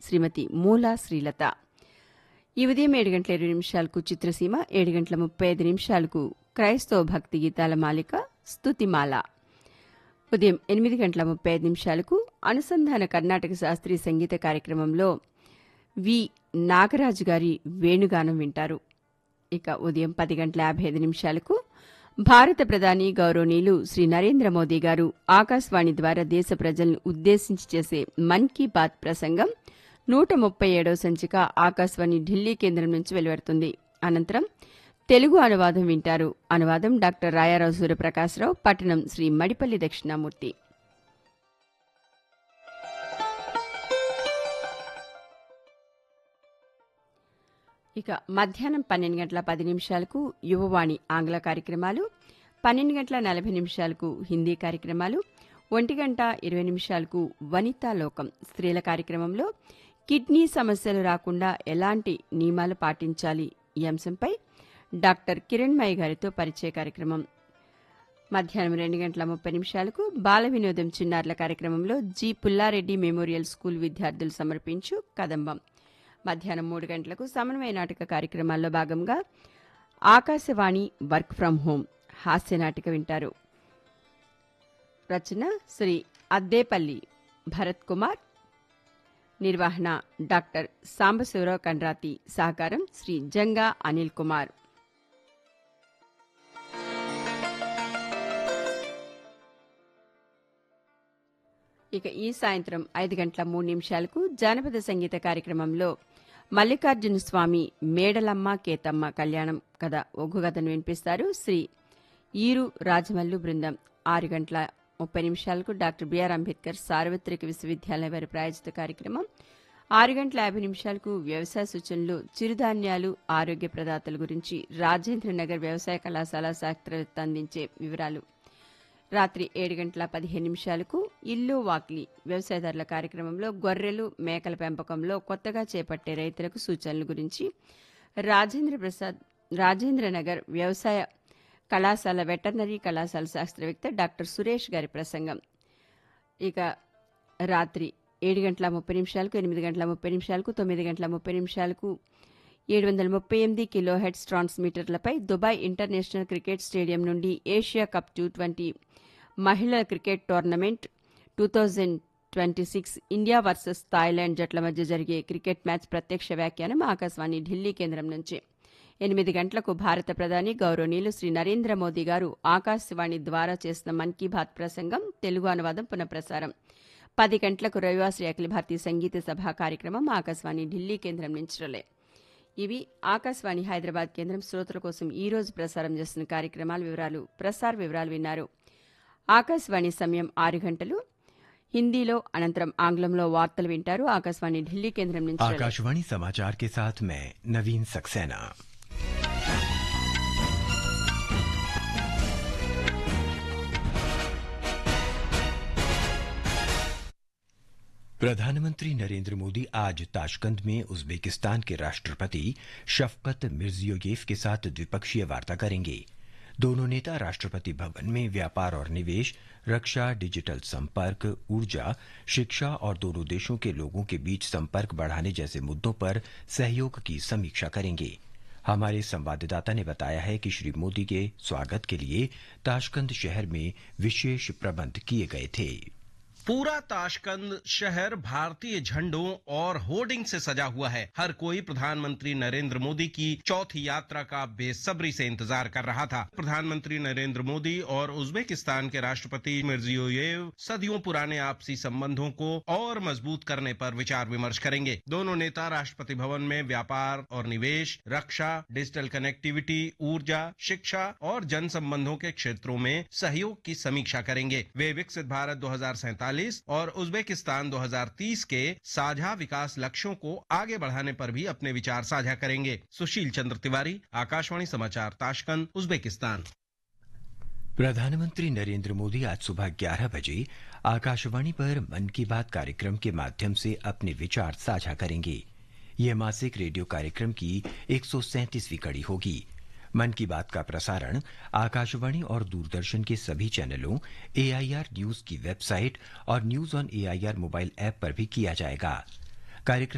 శ్రీమతి మూలా శ్రీలత. ఈ ఉదయం 7:20 చిత్రసీమ, 7:35 క్రైస్తవ భక్తి గీతాల మాలిక స్తుతిమాల. ఉదయం 8:35 అనుసంధాన కర్ణాటక శాస్త్రీయ సంగీత కార్యక్రమంలో వి నాగరాజు గారి వేణుగానం వింటారు. ఇక ఉదయం 10:55 భారత ప్రధాని గౌరవనీయులు శ్రీ నరేంద్ర మోదీ గారు ఆకాశవాణి ద్వారా దేశ ప్రజలను ఉద్దేశించి చేసే మన్ కీ బాత్ ప్రసంగం 137వ సంచిక ఆకాశవాణి ఢిల్లీ కేంద్రం నుంచి వెలువడుతుంది. అనంతరం తెలుగు అనువాదం వింటారు. అనువాదం డాక్టర్ రాయారావు సూర్యప్రకాశరావు, పట్టణం శ్రీ మడిపల్లి దక్షిణామూర్తి. ఇక మధ్యాహ్నం 12:10 యువవాణి ఆంగ్ల కార్యక్రమాలు, 12:40 హిందీ కార్యక్రమాలు, 1:20 వనితా లోకం స్త్రీల కార్యక్రమంలో కిడ్నీ సమస్యలు రాకుండా ఎలాంటి నియమాలు పాటించాలి ఈ అంశంపై డాక్టర్ కిరణ్మయి గారితో పరిచయ కార్యక్రమం. మధ్యాహ్నం 2:30 బాల వినోదం చిన్నారుల కార్యక్రమంలో జి పుల్లారెడ్డి మెమోరియల్ స్కూల్ విద్యార్థులు సమర్పించు కదంబం. మధ్యాహ్నం 3 గంటలకు సమన్వయ నాటక కార్యక్రమాల్లో భాగంగా ఆకాశవాణి వర్క్ ఫ్రం హోం హాస్య నాటిక వింటారు. రచన శ్రీ అద్దేపల్లి భరత్ కుమార్, నిర్వహణ డాక్టర్ సాంబశివరావు కండ్రాతి, సహకారం శ్రీ జంగా అనిల్ కుమార్. ఇక ఈ సాయంత్రం 5:03 జానపద సంగీత కార్యక్రమంలో మల్లికార్జున స్వామి మేడలమ్మ కేతమ్మ కళ్యాణం కథ ఒగ్గు కథను వినిపిస్తారు శ్రీ ఈరు రాజమల్లు బృందం. 6:30 డాక్టర్ బిఆర్ అంబేద్కర్ సార్వత్రిక విశ్వవిద్యాలయం వారి ప్రాయోజిత కార్యక్రమం. 6:50 వ్యవసాయ సూచనలు, చిరుధాన్యాలు, ఆరోగ్య ప్రదాతల గురించి రాజేంద్రనగర్ వ్యవసాయ కళాశాల శాస్త్రవేత్త అందించే వివరాలు. రాత్రి 7:15 ఇల్లు వాకిలి వ్యవసాయదారుల కార్యక్రమంలో గొర్రెలు, మేకల పెంపకంలో కొత్తగా చేపట్టే రైతులకు సూచనల గురించి రాజేంద్రనగర్ వ్యవసాయ కళాశాల వెటర్నరీ కళాశాల శాస్త్రవేత్త డాక్టర్ సురేష్ గారి ప్రసంగం. ఇక రాత్రి 7:30 8:30 9:30 738 kilohertz ట్రాన్స్మిటర్లపై Dubai international cricket stadium నుండి ఏషియా కప్ T20 మహిళల cricket tournament 2026 India versus Thailand జట్ల మధ్య జరిగే క్రికెట్ మ్యాచ్ ప్రత్యక్ష వ్యాఖ్యానం ఆకాశవాణి ఢిల్లీ కేంద్రం నుంచి. 8 గంటలకు భారత ప్రధాని గౌరవనీయులు శ్రీ నరేంద్ర మోదీ గారు ఆకాశవాణి ద్వారా చేసిన మన్ కీ బాత్ ప్రసంగం తెలుగు అనువాదం పునఃప్రసారం. 10 గంటలకు రవివాసరి అఖిల భారతీయ సంగీత సభ కార్యక్రమం ఆకాశవాణి ఢిల్లీ కేంద్రం నుంచి రిలే. ఇవి ఆకాశవాణి హైదరాబాద్ కేంద్రం శ్రోతల కోసం ఈ రోజు ప్రసారం చేస్తున్న కార్యక్రమాల ప్రసార వివరాలు విన్నారు. ఆకాశవాణి సమయం 6 గంటలు. హిందీలో అనంతరం ఆంగ్లంలో వార్తలు వింటారు. ఆకాశవాణి ఢిల్లీ కేంద్రం నుంచి. ఆకాశవాణి సమాచార్ కే సాథ్ మే నవీన్ సక్సేనా. प्रधानमंत्री नरेंद्र मोदी आज ताशकंद में उज्बेकिस्तान के राष्ट्रपति शफकत मिर्जियोयेव के साथ द्विपक्षीय वार्ता करेंगे. दोनों नेता राष्ट्रपति भवन में व्यापार और निवेश, रक्षा, डिजिटल संपर्क, ऊर्जा, शिक्षा और दोनों देशों के लोगों के बीच संपर्क बढ़ाने जैसे मुद्दों पर सहयोग की समीक्षा करेंगे. हमारे संवाददाता ने बताया है कि श्री मोदी के स्वागत के लिए ताशकंद शहर में विशेष प्रबंध किए गए थे. पूरा ताशकंद शहर भारतीय झंडों और होर्डिंग से सजा हुआ है. हर कोई प्रधानमंत्री नरेंद्र मोदी की चौथी यात्रा का बेसब्री से इंतजार कर रहा था. प्रधानमंत्री नरेंद्र मोदी और उज्बेकिस्तान के राष्ट्रपति मिर्जियोयेव सदियों पुराने आपसी संबंधों को और मजबूत करने पर विचार विमर्श करेंगे. दोनों नेता राष्ट्रपति भवन में व्यापार और निवेश, रक्षा, डिजिटल कनेक्टिविटी, ऊर्जा, शिक्षा और जन संबंधों के क्षेत्रों में सहयोग की समीक्षा करेंगे. वे विकसित भारत 2047 और उज्बेकिस्तान 2030 के साझा विकास लक्ष्यों को आगे बढ़ाने पर भी अपने विचार साझा करेंगे. सुशील चंद्र तिवारी, आकाशवाणी समाचार, ताशकंद, उज्बेकिस्तान. प्रधानमंत्री नरेंद्र मोदी आज सुबह 11 बजे आकाशवाणी पर मन की बात कार्यक्रम के माध्यम से अपने विचार साझा करेंगे. यह मासिक रेडियो कार्यक्रम की 137वीं कड़ी होगी. मन की बात का प्रसारण आकाशवाणी और दूरदर्शन के सभी चैनलों, AIR न्यूज की वेबसाइट और news on AIR mobile app पर भी किया जाएगा. कार्यक्रम